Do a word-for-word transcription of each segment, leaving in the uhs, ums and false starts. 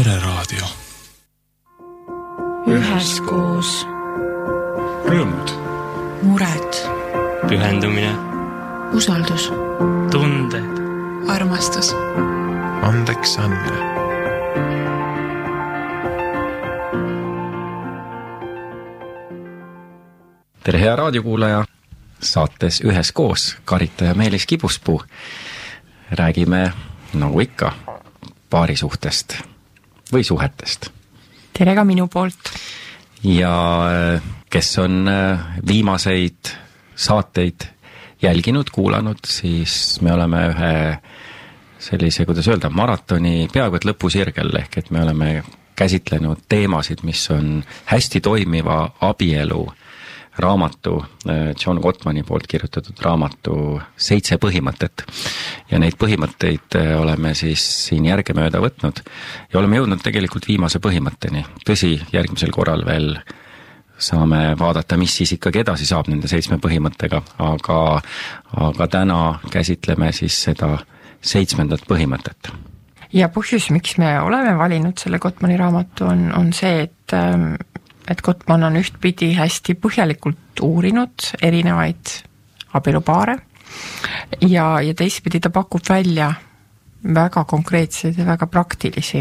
Pereraadio. Üheskoos. Rõõmud. Mured. Pühendumine. Usaldus. Tunded. Armastus. Andeks andmine. Tere hea raadiokuulaja, saates Üheskoos Karita ja Meelis Kibuspuu räägime, nagu ikka, paarisuhtest või suhetest. Tere ka minu poolt. Ja kes on viimaseid saateid jälginud, kuulanud, siis me oleme ühe sellise, kuidas öelda, maratoni peaaegu et lõpusirgel, ehk et me oleme käsitlenud teemasid, mis on hästi toimiva abielu raamatu, John Gottmani poolt kirjutatud raamatu Seitse põhimõtet. Ja neid põhimõtteid oleme siis siin järgemööda võtnud ja oleme jõudnud tegelikult viimase põhimõtteni. Tõsi, järgmisel korral veel saame vaadata, mis siis ikkagi edasi saab nende seitsme põhimõttega, aga, aga täna käsitleme siis seda seitsmendat põhimõtet. Ja põhjus, miks me oleme valinud selle Gottmani raamatu, on, on see, et et Gottman on ühtpidi hästi põhjalikult uurinud erinevaid abielupaare ja, ja teistpidi ta pakub välja väga konkreetseid ja väga praktilisi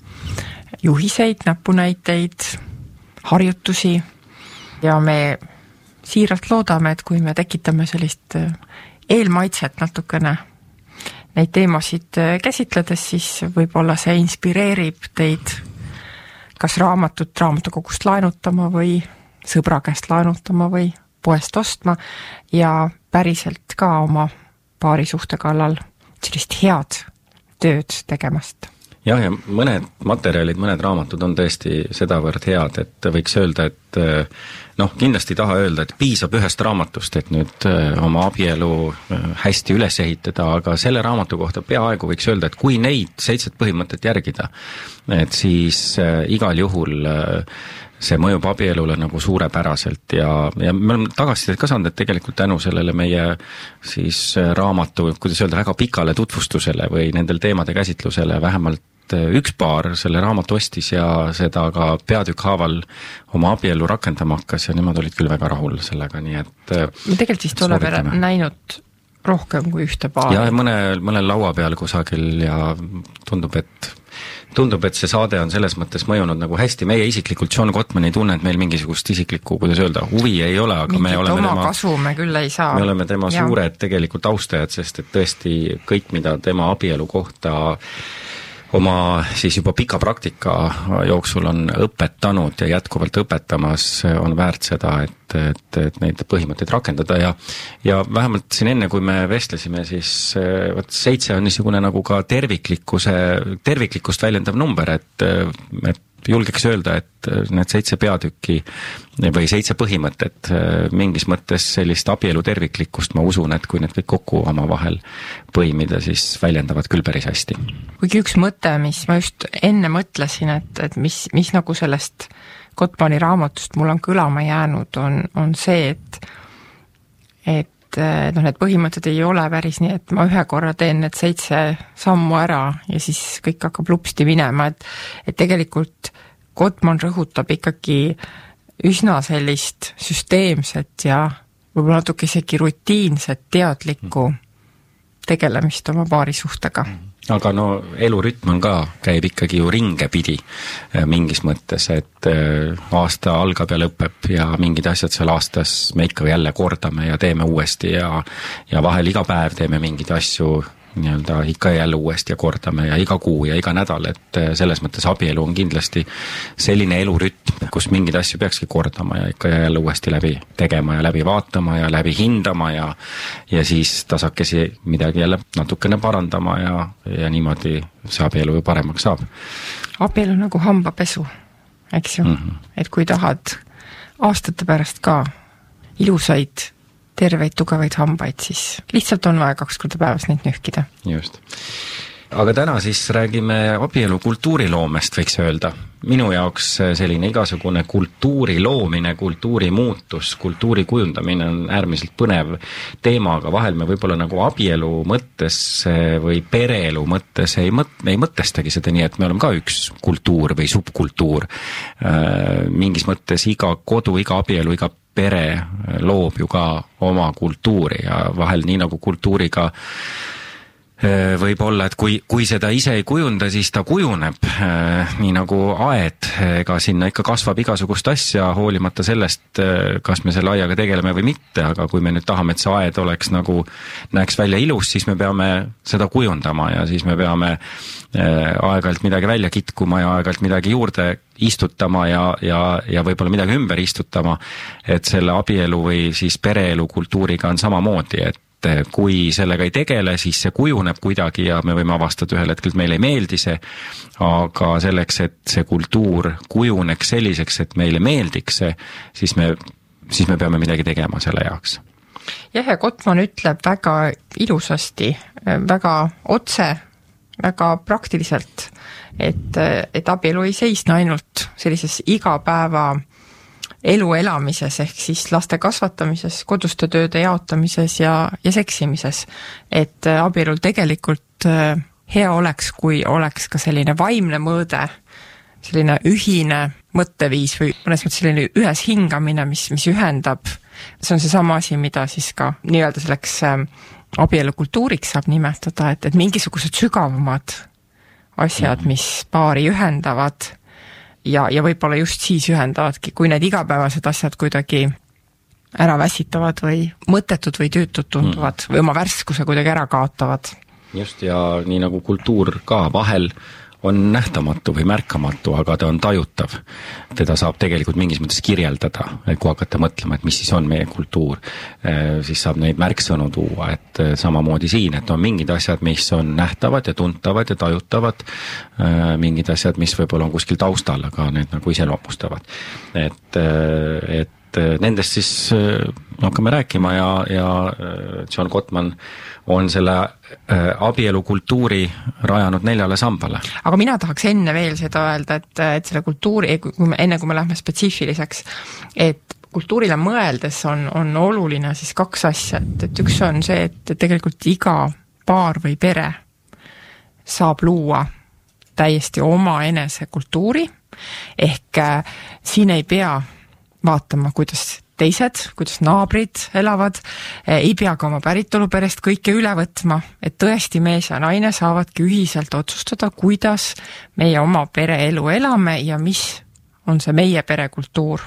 juhiseid, näpunäiteid, harjutusi ja me siiralt loodame, et kui me tekitame sellist eelmaitset natukene neid teemasid käsitledes, siis võib-olla see inspireerib teid kas raamatut raamatukogust laenutama või sõbra käest laenutama või poest ostma ja päriselt ka oma paarisuhte kallal sellist head tööd tegemast. Jah, ja mõned materjalid, mõned raamatud on tõesti sedavõrd head, et võiks öelda, et noh, kindlasti ei taha öelda, et piisab ühest raamatust, et nüüd oma abielu hästi üles ehitada, aga selle raamatu kohta peaaegu võiks öelda, et kui neid seitset põhimõtet järgida, et siis igal juhul see mõjub abielule nagu suurepäraselt ja, ja me oleme tagasisidet ka saanud, et tegelikult tänu sellele meie siis raamatu, kuidas öelda, väga pikale tutvustusele või nendel teemade käsitlusele vähemalt üks paar selle raamatu ostis ja seda ka peatükk haaval oma abielu rakendama hakkas ja nemad olid küll väga rahul sellega, nii et me tegelikult vist oleme näinud rohkem kui ühte paar. Ja mõne, mõne laua peal kusagil ja tundub, et tundub, et see saade on selles mõttes mõjunud nagu hästi. Meie isiklikult John Gottman ei tunne, et meil mingisugust isiklikku, kuidas öelda, huvi ei ole, aga mingit me oleme oma tema, kasu me küll ei saa. Me oleme tema ja. suured tegelikult austajad, sest et tõesti kõik, mida tema abielu kohta oma siis juba pika praktika jooksul on õpetanud ja jätkuvalt õpetamas, on väärt seda, et, et, et neid põhimõtteid rakendada ja, ja vähemalt siin enne, kui me vestlesime, siis võt, seitse on niisugune nagu ka terviklikkuse, terviklikkust väljendav number, et, et julgeks öelda, et need seitse peatükki või seitse põhimõtet mingis mõttes sellist abielu terviklikkust, ma usun, et kui need kõik kokku oma vahel põimida, siis väljendavad küll päris hästi. Kuigi üks mõte, mis ma just enne mõtlesin, et, et mis, mis nagu sellest Gottmani raamatust mul on kõlama jäänud, on, on see, et, et no, need põhimõtted ei ole päris nii, et ma ühe korra teen need seitse sammu ära ja siis kõik hakkab lupsti minema, et, et tegelikult Gottman rõhutab ikkagi üsna sellist süsteemset ja võib-olla natuke isegi rutiinset teadlikku tegelemist oma paarisuhtega. Aga no elurütm on ka, käib ikkagi ju ringe pidi mingis mõttes, et aasta algab ja lõpeb ja mingid asjad seal aastas me ikka jälle kordame ja teeme uuesti ja, ja vahel iga päev teeme mingeid asju nii-öelda ikka jälle uuesti ja kordame ja iga kuu ja iga nädal, et selles mõttes abielu on kindlasti selline elurütm, kus mingeid asju peakski kordama ja ikka jälle uuesti läbi tegema ja läbi vaatama ja läbi hindama ja, ja siis tasakesi midagi jälle natukene parandama ja, ja niimoodi see abielu ju paremaks saab. Abielu nagu hambapesu, eks ju, mm-hmm. Et kui tahad aastate pärast ka ilusaid terveid, tugevaid hambaid, siis lihtsalt on vaja kaks korda päevas neid nühkida. Just. aga täna siis räägime abielu kultuuriloomest, võiks öelda. Minu jaoks selline igasugune kultuuri loomine, kultuuri muutus, kultuuri kujundamine on äärmiselt põnev teema, aga vahel me võib-olla nagu abielu mõttes või pereelu mõttes ei, mõt, ei mõtestagi seda nii, et me oleme ka üks kultuur või subkultuur. Mingis mõttes iga kodu, iga abielu, iga pere loob ju ka oma kultuuri ja vahel nii nagu kultuuriga võib olla, et kui, kui seda ise ei kujunda, siis ta kujuneb nii nagu aed, ega sinna ikka kasvab igasugust asja, hoolimata sellest, kas me selle aiaga tegeleme või mitte, aga kui me nüüd tahame, et see aed oleks nagu, näeks välja ilus, siis me peame seda kujundama ja siis me peame aeg-ajalt midagi välja kitkuma ja aeg-ajalt midagi juurde istutama ja, ja, ja võib-olla midagi ümber istutama, et selle abielu või siis pereelu kultuuriga on samamoodi, et kui sellega ei tegele, siis see kujuneb kuidagi ja me võime avastada ühel hetkel, et meile ei meeldi see, aga selleks, et see kultuur kujuneks selliseks, et meile meeldiks see, siis me, siis me peame midagi tegema selle jaoks. Jah, ja Gottman ütleb väga ilusasti, väga otse, väga praktiliselt, et, et abielu ei seisne ainult sellises igapäeva elu elamises ehk siis laste kasvatamises, koduste tööde jaotamises ja, ja seksimises. Et abielul tegelikult hea oleks, kui oleks ka selline vaimne mõõde, selline ühine mõtteviis või mõnes mõttes selline ühes hingamine, mis, mis ühendab. See on see sama asi, mida siis ka nii-öelda selleks abielu kultuuriks saab nimetada, et, et mingisugused sügavamad asjad, mis paari ühendavad, ja, ja võib-olla just siis ühendavadki, kui need igapäevased asjad kuidagi ära väsitavad või mõttetud või tüütud tunduvad mm. või oma värskuse kuidagi ära kaotavad. Just, ja nii nagu kultuur ka vahel on nähtamatu või märkamatu, aga ta on tajutav. Teda saab tegelikult mingis mõttes kirjeldada, et kui hakata mõtlema, et mis siis on meie kultuur, siis saab neid märksõnu tuua, et samamoodi siin, et on mingid asjad, mis on nähtavad ja tuntavad ja tajutavad, mingid asjad, mis võib-olla on kuskil taustal, aga need nagu iseloomustavad. Et, et nendest siis hakkame rääkima ja, ja John Gottman on selle abielu kultuuri rajanud neljale sambale. Aga mina tahaks enne veel seda öelda, et, et selle kultuuri, kui me, enne kui me lähme spetsiifiliseks, et kultuurile mõeldes on, on oluline siis kaks asja, et, et üks on see, et tegelikult iga paar või pere saab luua täiesti oma enese kultuuri, ehk äh, siin ei pea vaatama, kuidas teised, kuidas naabrid elavad, ei pea ka oma päritoluperest kõike üle võtma, et tõesti mees ja naine saavadki ühiselt otsustada, kuidas meie oma pereelu elame ja mis on see meie perekultuur.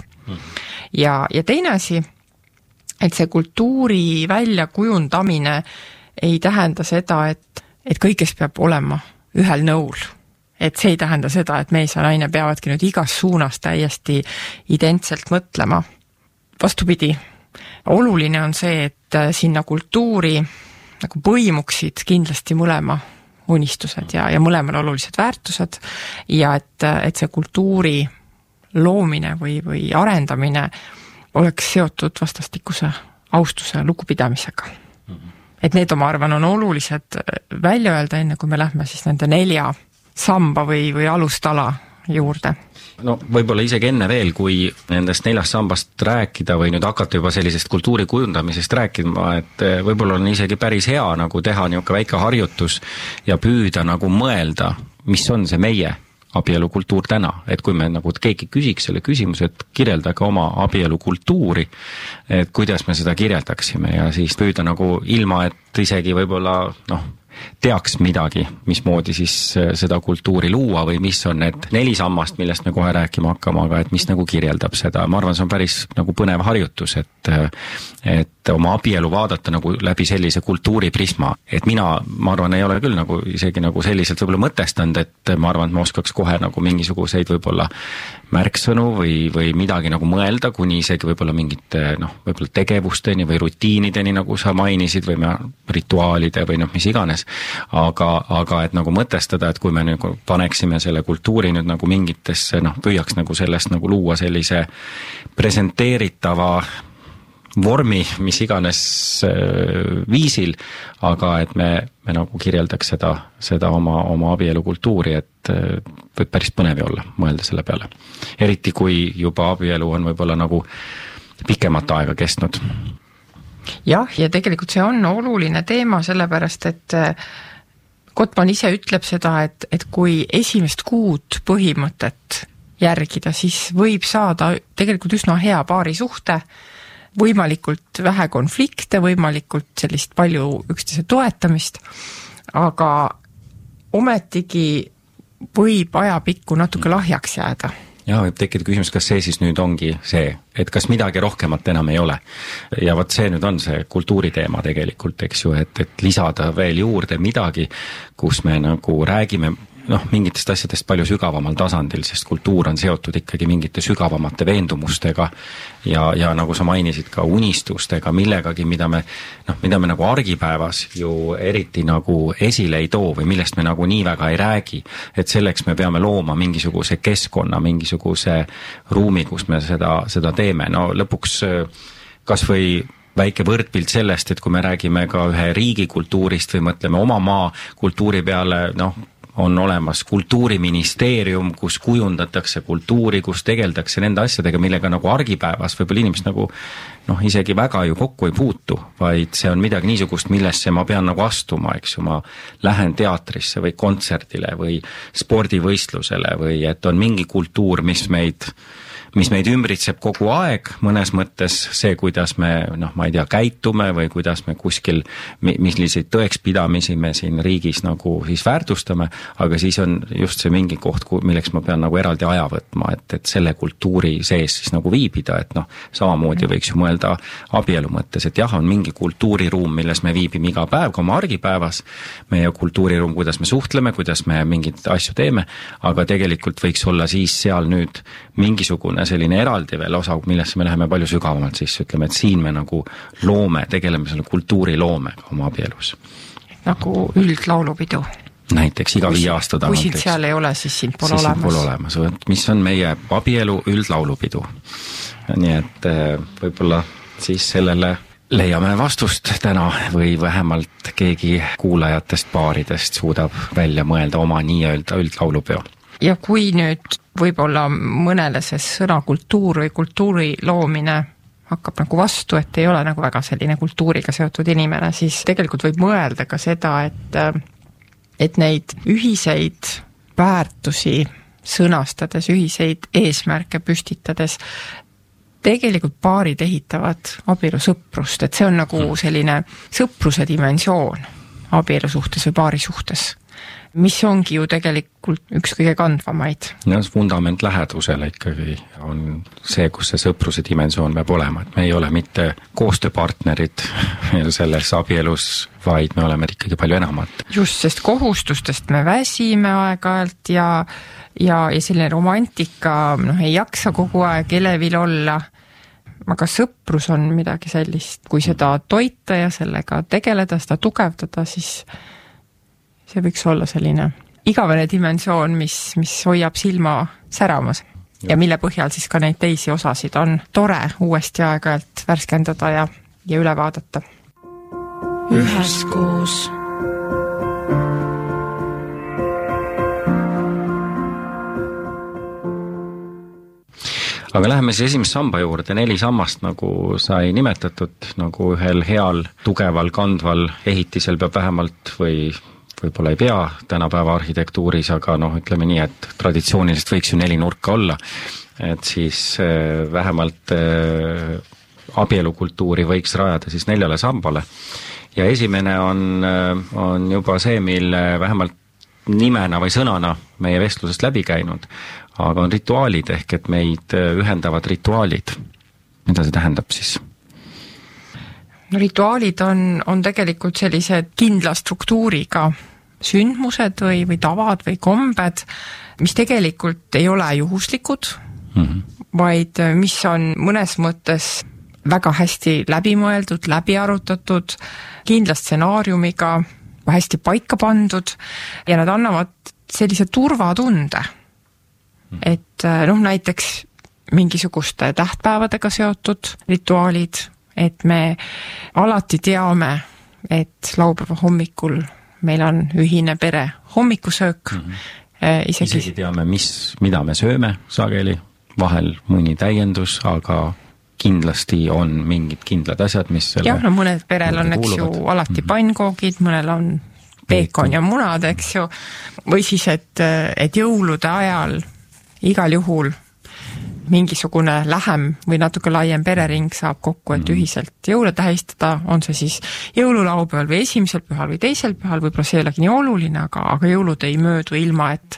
Ja, ja teine asi, et see kultuuri väljakujundamine ei tähenda seda, et, et kõiges peab olema ühel nõul. Et see ei tähenda seda, et mees ja naine peavadki nüüd igas suunas täiesti identselt mõtlema. Vastupidi, oluline on see, et sinna kultuuri nagu põimuksid kindlasti mõlema unistused ja, ja mõlemal olulised väärtused ja et, et see kultuuri loomine või, või arendamine oleks seotud vastastikuse austuse lugupidamisega. Et need, ma arvan, on olulised välja öelda enne, kui me lähme siis nende nelja samba või, või alustala juurde. No võib-olla isegi enne veel, kui nendest neljast sambast rääkida või nüüd hakata juba sellisest kultuuri kujundamisest rääkima, et võib-olla on isegi päris hea nagu teha niisugune väike harjutus ja püüda nagu mõelda, mis on see meie abielukultuur täna, et kui me nagu keegi küsiks selle küsimuse, et kirjeldage oma abielukultuuri, et kuidas me seda kirjeldaksime ja siis püüda nagu ilma, et isegi võib-olla noh, teaks midagi, mismoodi siis seda kultuuri luua või mis on need neli sammast, millest me kohe rääkima hakkame, aga et mis nagu kirjeldab seda. Ma arvan, see on päris nagu põnev harjutus, et, et oma abielu vaadata nagu läbi sellise kultuuriprisma. Et mina, ma arvan, ei ole küll nagu isegi nagu selliselt võib-olla mõtestanud, et ma arvan, et ma oskaks kohe nagu mingisuguseid võib-olla märksõnu või, või midagi nagu mõelda, kuni isegi võib-olla mingite noh, võib-olla tegevusteni või rutiinideni, nagu sa mainisid, või rituaalide või noh, mis iganes. Aga, aga et nagu mõtestada, et kui me nagu paneksime selle kultuuri nüüd nagu mingitesse, noh, püüaks nagu sellest nagu luua sellise presenteeritava vormi, mis iganes viisil, aga et me, me nagu kirjeldaks seda, seda oma, oma abielukultuuri, et võib päris põnev olla mõelda selle peale. Eriti kui juba abielu on võib-olla nagu pikemat aega kestnud. Jah, ja tegelikult see on oluline teema, sellepärast, et Gottman ise ütleb seda, et, et kui esimest kuud põhimõtet järgida, siis võib saada tegelikult üsna hea paari suhte, võimalikult vähe konflikte, võimalikult sellist palju üksteise toetamist, aga ometigi võib ajapikku natuke lahjaks jääda. Ja võib tekkida küsimus, kas see siis nüüd ongi see, et kas midagi rohkemat enam ei ole. Ja võt see nüüd on see kultuuriteema tegelikult, eks ju, et, et lisada veel juurde midagi, kus me nagu räägime noh, mingitest asjadest palju sügavamal tasandil, sest kultuur on seotud ikkagi mingite sügavamate veendumustega ja, ja nagu sa mainisid ka unistustega, millegagi, mida me, noh, mida me nagu argipäevas ju eriti nagu esile ei too või millest me nagu nii väga ei räägi, et selleks me peame looma mingisuguse keskkonna, mingisuguse ruumi, kus me seda, seda teeme. No lõpuks kas või väike võrdpilt sellest, et kui me räägime ka ühe riigi kultuurist või mõtleme oma maa kultuuri peale, noh, on olemas kultuuriministeerium, kus kujundatakse kultuuri, kus tegeldakse nende asjadega, millega nagu argipäevas võib-olla inimesed nagu noh, isegi väga ju kokku ei puutu, vaid see on midagi niisugust, millesse ma pean nagu astuma, eks ju, ma lähen teatrisse või kontserdile või spordivõistlusele või et on mingi kultuur, mis meid mis meid ümbritseb kogu aeg, mõnes mõttes see, kuidas me, noh, ma ei tea, käitume või kuidas me kuskil, milliseid tõekspidamisi me siin riigis nagu siis väärtustame, aga siis on just see mingi koht, milleks ma pean nagu eraldi aja võtma, et, et selle kultuuri sees siis nagu viibida, et noh, samamoodi võiks ju mõelda abielu mõttes, et jah, on mingi kultuuriruum, milles me viibime iga päev, ka oma argipäevas, meie kultuuriruum, kuidas me suhtleme, kuidas me mingeid asju teeme, aga tegelikult võiks olla siis seal nüüd mingisugune selline eraldi veel osa, millesse me läheme palju sügavamalt sisse, ütleme, et siin me nagu loome, tegeleme selle kultuuriloomega oma abielus. Nagu üldlaulupidu. Näiteks iga viie aasta tagant. Kui sind seal ei ole, siis sind pole siis olemas. Pole olemas. Mis on meie abielu üldlaulupidu? Nii et võib-olla siis sellele leiame vastust täna või vähemalt keegi kuulajatest paaridest suudab välja mõelda oma nii-öelda üldlaulupeo. Ja kui nüüd võib-olla mõnele see sõna kultuur või kultuuri loomine hakkab nagu vastu, et ei ole nagu väga selline kultuuriga seotud inimene, siis tegelikult võib mõelda ka seda, et, et neid ühiseid väärtusi sõnastades, ühiseid eesmärke püstitades, tegelikult paarid ehitavad abielu sõprust, et see on nagu selline sõpruse dimensioon abielu suhtes või paari suhtes, mis ongi ju tegelikult üks kõige kandvamaid. Ja fundament lähedusele ikkagi on see, kus see sõpruse dimensioon peab olema, et me ei ole mitte koostööpartnerid selles abielus, vaid me oleme ikkagi palju enamat. Just, sest kohustustest me väsime aeg-ajalt ja, ja, ja selline romantika noh, ei jaksa kogu aeg elevil olla, aga sõprus on midagi sellist, kui seda toita ja sellega tegeleda, seda tugevdada, siis see võiks olla selline igavene dimensioon, mis, mis hoiab silma säramas ja mille põhjal siis ka neid teisi osasid on tore uuesti aeg-ajalt värskendada ja, ja üle vaadata. Üheskoos. Aga läheme siis esimest samba juurde, neli sammast nagu sai nimetatud, nagu ühel heal, tugeval, kandval ehitisel peab vähemalt või võib-olla ei pea tänapäeva arhitektuuris, aga noh, ütleme nii, et traditsiooniliselt võiks ju neli nurka olla, et siis vähemalt abielukultuuri võiks rajada siis neljale sambale. Ja esimene on, on juba see, mille vähemalt nimena või sõnana meie vestlusest läbi käinud, aga on rituaalid ehk et meid ühendavad rituaalid. Mida see tähendab siis? No rituaalid on, on tegelikult sellised kindla struktuuriga sündmused või, või tavad või kombed, mis tegelikult ei ole juhuslikud, mm-hmm. vaid mis on mõnes mõttes väga hästi läbimõeldud, läbi arutatud, kindla stsenaariumiga, hästi paika pandud ja nad annavad sellise turvatunde, mm-hmm. et noh, näiteks mingisuguste tähtpäevadega seotud rituaalid, et me alati teame, et laupäeva hommikul meil on ühine pere hommikusöök mm-hmm. isegi... isegi teame, mis, mida me sööme sageli, vahel mõni täiendus, aga kindlasti on mingid kindlad asjad, mis selle jah, no mõned perel on, eks ju, alati mm-hmm. pannkoogid, mõnel on peekon ja munad, eks ju, või siis, et, et jõulude ajal igal juhul mingisugune lähem või natuke laiem perering saab kokku, et ühiselt jõule tähistada, on see siis jõululaupäeval või esimesel pühal või teisel pühal, võib-olla see ei olegi nii oluline, aga, aga jõulud ei möödu ilma, et,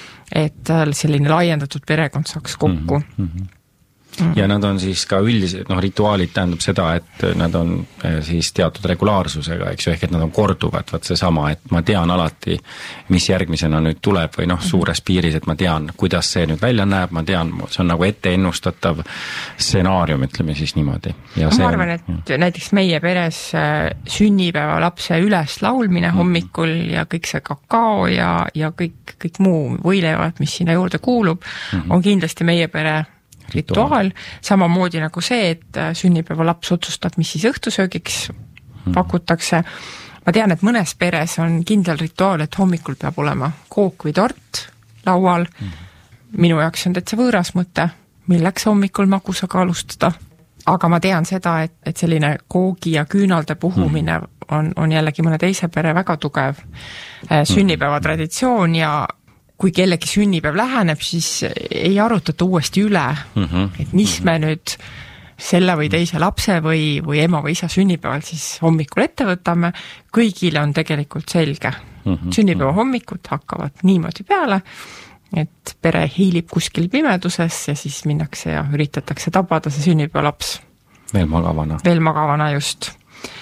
et selline laiendatud perekond saaks kokku. Mm-hmm. Ja nad on siis ka üldised, noh, rituaalid tähendab seda, et nad on siis teatud regulaarsusega, eks ju, ehk et nad on korduvad, vaat see sama, et ma tean alati, mis järgmisena nüüd tuleb või noh, suures piiris, et ma tean, kuidas see nüüd välja näeb, ma tean, see on nagu ette ennustatav stsenaarium, ütleme siis niimoodi. Ja ma arvan, et jah. Näiteks meie peres sünnipäeva lapse üles laulmine hommikul mm-hmm. ja kõik see kakao ja, ja kõik, kõik muu võileivad, mis sinna juurde kuulub, mm-hmm. on kindlasti meie pere rituaal, samamoodi nagu see, et sünnipäeva laps otsustab, mis siis õhtusöögiks hmm. pakutakse. Ma tean, et mõnes peres on kindel rituaal, et hommikul peab olema kook või tort laual. Hmm. Minu jaoks on täitsa võõras mõte, milleks hommikul magusaga alustada. Aga ma tean seda, et, et selline koogi ja küünalde puhumine hmm. on, on jällegi mõne teise pere väga tugev sünnipäeva traditsioon ja kui kellegi sünnipäev läheneb, siis ei arutata uuesti üle, mm-hmm. et mis me nüüd selle või teise lapse või, või ema või isa sünnipäeval siis hommikul ette võtame. Kõigile on tegelikult selge. Mm-hmm. Sünnipäeva hommikud hakkavad niimoodi peale, et pere hiilib kuskil pimeduses ja siis minnakse ja üritatakse tabada see sünnipäeva laps. Veel magavana. Veel magavana, just.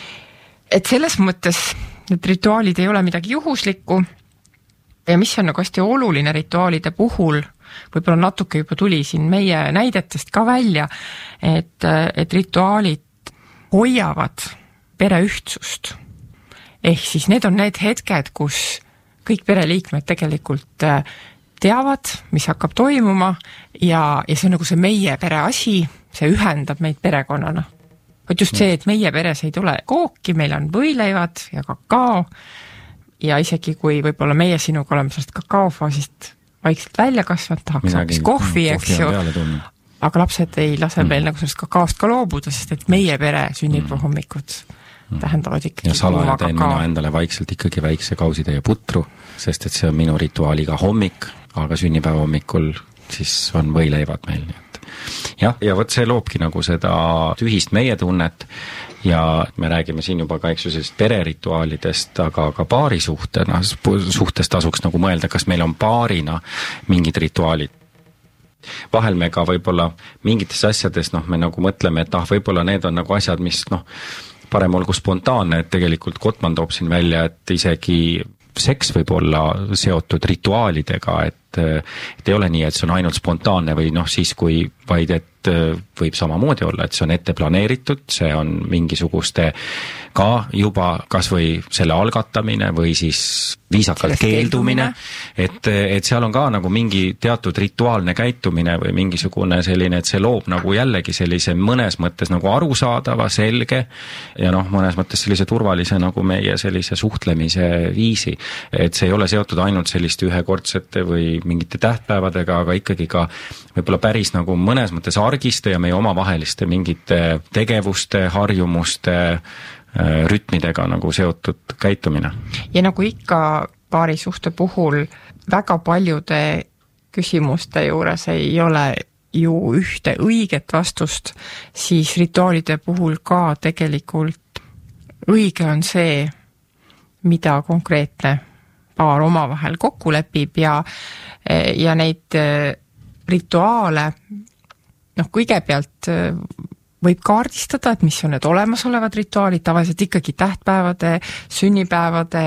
Et selles mõttes need rituaalid ei ole midagi juhuslikku. Ja mis on nagu hästi oluline rituaalide puhul, võib-olla natuke juba tuli siin meie näidetest ka välja, et, et rituaalid hoiavad pere ühtsust. Ehk siis need on need hetked, kus kõik pereliikmed tegelikult teavad, mis hakkab toimuma ja, ja see on nagu see meie pere asi, see ühendab meid perekonnana. Võt just see, et meie peres ei tule kooki, meil on võileivad ja kakao, ja isegi kui võib-olla meie sinuga oleme sellest kakaofaasist vaikselt välja kasvanud, tahaks hoopis kohvi, eks ju, aga lapsed ei lase mm. meil nagu sellest kakaost ka loobuda, sest et meie pere sünnipäeva hommikud mm. tähendavad ikkagi ja salaja teen mina endale vaikselt ikkagi väikse kausitäie putru, sest et see on minu rituaal iga hommik, aga sünnipäeva hommikul siis on võileivad meil, nii et jah, ja võt see loobki nagu seda ühist meie tunnet ja me räägime siin juba ka, eks ju, sellist pererituaalidest, aga ka paari suhtena, suhtes tasuks nagu mõelda, kas meil on paarina mingid rituaalid. Vahel me ka võib-olla mingites asjades, noh, me nagu mõtleme, et ah, võib-olla need on nagu asjad, mis, noh, parem olgu spontaanne, et tegelikult Kotman toob siin välja, et isegi seks võib olla seotud rituaalidega, et, et ei ole nii, et see on ainult spontaanne või noh, siis kui vaid, et võib samamoodi olla, et see on ette planeeritud, see on mingisuguste ka juba kas või selle algatamine või siis viisakalt keeldumine, et, et seal on ka nagu mingi teatud rituaalne käitumine või mingisugune selline, et see loob nagu jällegi sellise mõnes mõttes nagu arusaadava, selge ja noh, mõnes mõttes sellise turvalise nagu meie sellise suhtlemise viisi, et see ei ole seotud ainult selliste ühekordsete või mingite tähtpäevadega, aga ikkagi ka võib-olla päris nagu mõnes mõttes argiste ja meie omavaheliste mingite tegevuste, harjumuste, rütmidega nagu seotud käitumine. Ja nagu ikka paari suhte puhul väga paljude küsimuste juures ei ole ju ühte õiget vastust, siis rituaalide puhul ka tegelikult õige on see, mida konkreetne paar omavahel kokku lepib ja, ja neid rituaale, noh, kõigepealt võib kaardistada, et mis on need olemasolevad rituaalid, tavaliselt ikkagi tähtpäevade, sünnipäevade,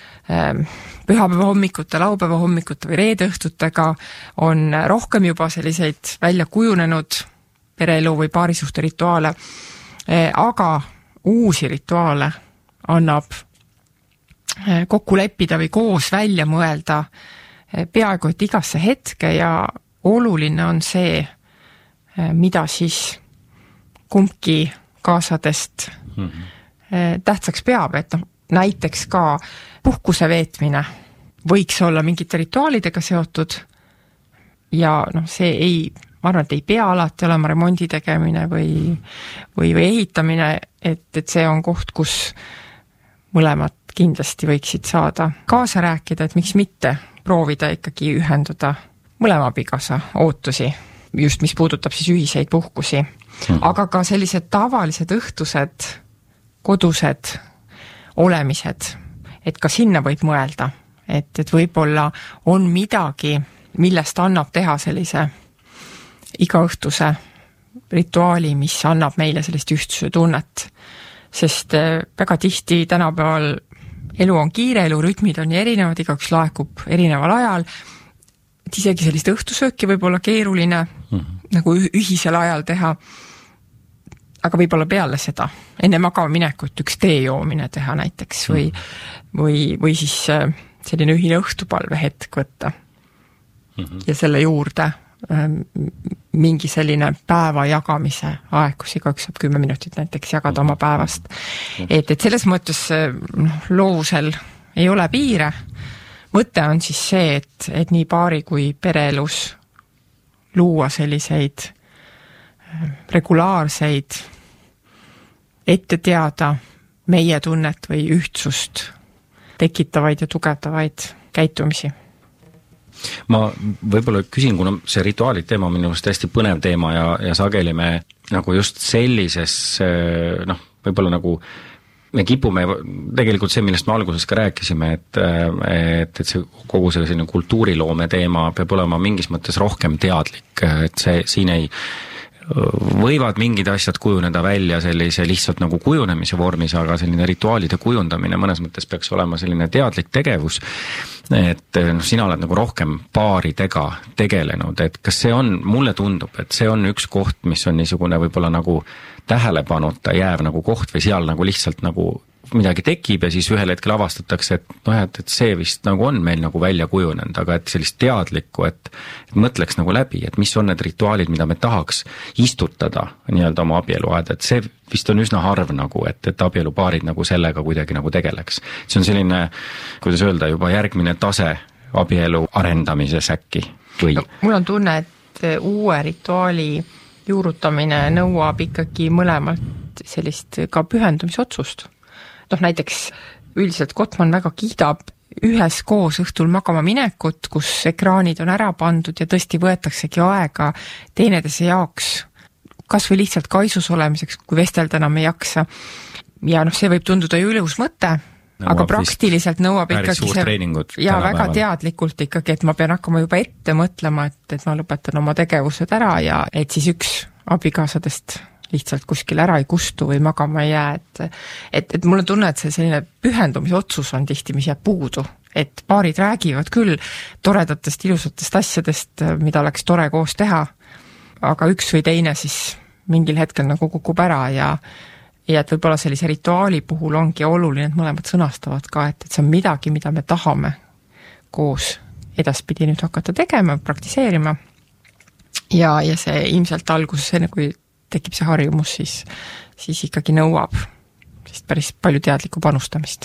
pühapäeva hommikute, laupäeva hommikute või reedeõhtutega on rohkem juba selliseid välja kujunenud pereelu või paarisuhte rituaale, aga uusi rituaale annab kokku leppida või koos välja mõelda peaaegu et igasse hetke ja oluline on see, mida siis kumbki kaasadest mm-hmm. tähtsaks peab, et noh, näiteks ka puhkuse veetmine võiks olla mingite rituaalidega seotud ja noh, see ei, ma arvan, et ei pea alati olema remondi tegemine või, või, või ehitamine, et, et see on koht, kus mõlemad kindlasti võiksid saada kaasa rääkida, et miks mitte proovida ikkagi ühenduda mõlema abikaasa ootusi, just mis puudutab siis ühiseid puhkusi. Mm-hmm. Aga ka sellised tavalised õhtused, kodused olemised, et ka sinna võib mõelda, et, et võib-olla on midagi, millest annab teha sellise igaõhtuse rituaali, mis annab meile sellist ühtsuse tunnet. Sest väga tihti tänapäeval elu on kiire, elurütmid on nii erinevad, igaüks laekub erineval ajal, et isegi sellist õhtusööki võib olla keeruline mm-hmm. nagu ühisel ajal teha, aga võib-olla peale seda, enne magama minekut üks tee joomine teha näiteks või, või, või siis selline ühine õhtupalve hetk võtta mm-hmm. ja selle juurde mingi selline päeva jagamise aeg, kus igaüks saab kümme minutit näiteks jagada oma päevast. Et, et selles mõttes noh, loovusel ei ole piire. Mõte on siis see, et, et nii paari kui pereelus luua selliseid regulaarseid ette teada meie tunnet või ühtsust tekitavaid ja tugevdavaid käitumisi. Ma võib-olla küsin, kuna see rituaalid teema on minu arust hästi põnev teema ja, ja sageli me nagu just sellises, noh, võib-olla nagu me kipume, tegelikult see, millest me alguses ka rääkisime, et, et, et see kogu selle selline kultuuriloome teema peab olema mingis mõttes rohkem teadlik, et see siin ei võivad mingid asjad kujuneda välja sellise lihtsalt nagu kujunemise vormis, aga selline rituaalide kujundamine mõnes mõttes peaks olema selline teadlik tegevus, et no, sina oled nagu rohkem paaridega tegelenud, et kas see on, mulle tundub, et see on üks koht, mis on niisugune võib-olla nagu tähelepanuta jääv nagu koht või seal nagu lihtsalt nagu midagi tekib ja siis ühel hetkel avastatakse, et noh, et, et see vist nagu on meil nagu välja kujunenud, aga et sellist teadlikku, et, et mõtleks nagu läbi, et mis on need rituaalid, mida me tahaks istutada nii-öelda oma abieluaeda, et see vist on üsna harv nagu, et, et abielupaarid nagu sellega kuidagi nagu tegeleks. See on selline, kuidas öelda, juba järgmine tase abielu arendamises äkki või? No, mul on tunne, et uue rituaali juurutamine nõuab ikkagi mõlemalt sellist ka pühendumisotsust. Noh, näiteks üldiselt Gottman väga kiidab ühes koos õhtul magama minekut, kus ekraanid on ära pandud ja tõesti võetaksegi aega teineteise jaoks, kas või lihtsalt kaisus olemiseks, kui vestelda enam ei jaksa. Ja noh, see võib tunduda ju ilus mõte, nõuab aga praktiliselt nõuab ikkagi see, ja väga päeval. Teadlikult ikkagi, et ma pean hakkama juba ette mõtlema, et, et ma lõpetan oma tegevused ära ja et siis üks abikaasadest lihtsalt kuskil ära ei kustu või magama ei jää, et, et, et mulle tunne, et see selline pühendumisotsus on tihti, mis jääb puudu, et paarid räägivad küll toredatest, ilusatest asjadest, mida oleks tore koos teha, aga üks või teine siis mingil hetkel nagu kukub ära ja, ja et võib-olla sellise rituaali puhul ongi oluline, et mõlemad sõnastavad ka, et, et see on midagi, mida me tahame koos edaspidi nüüd hakata tegema, praktiseerima ja, ja see ilmselt alguses, enne kui tekib see harjumus, siis, siis ikkagi nõuab sest päris palju teadlikku panustamist.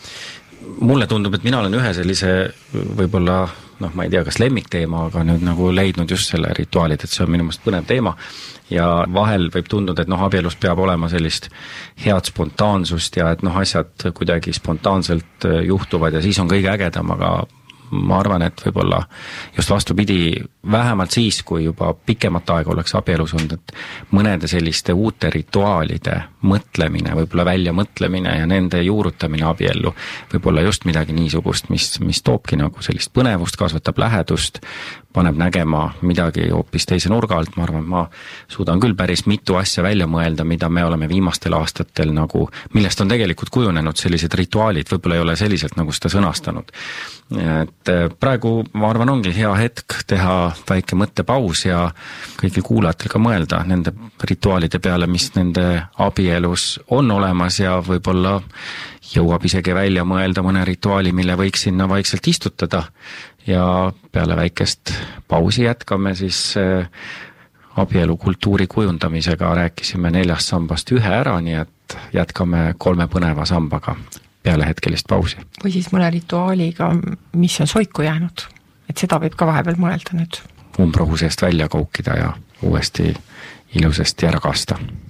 Mulle tundub, et mina olen ühe sellise võib-olla, noh, ma ei tea, kas lemmikteema, aga nüüd nagu leidnud just selle rituaalid, et see on minu meelest põnev teema ja vahel võib tunduda, et noh, abielus peab olema sellist head spontaansust ja et noh, asjad kuidagi spontaanselt juhtuvad ja siis on kõige ägedam, aga ma arvan, et võib-olla just vastupidi, vähemalt siis, kui juba pikemat aega oleks abielus olnud, et mõnede selliste uute rituaalide mõtlemine, võib-olla välja mõtlemine ja nende juurutamine abiellu, võib-olla just midagi niisugust, mis, mis toobki nagu sellist põnevust, kasvatab lähedust, paneb nägema midagi hoopis teise nurga alt, ma arvan, ma suudan küll päris mitu asja välja mõelda, mida me oleme viimastel aastatel nagu, millest on tegelikult kujunenud sellised rituaalid, võib-olla ei ole selliselt nagu seda sõnastanud. Et praegu, ma arvan, ongi hea hetk teha väike mõttepaus ja kõigil kuulajatel ka mõelda nende rituaalide peale, mis nende abielus on olemas ja võib-olla jõuab isegi välja mõelda mõne rituaali, mille võiks sinna vaikselt istutada ja peale väikest pausi jätkame siis abielukultuuri kujundamisega rääkisime neljast sambast ühe ära, nii et jätkame kolme põneva sambaga peale hetkelist pausi. Või siis mõne rituaaliga, mis on soiku jäänud, et seda võib ka vahepeal mõelda nüüd. Umbrohu seest välja koukida ja uuesti ilusasti ära kasta.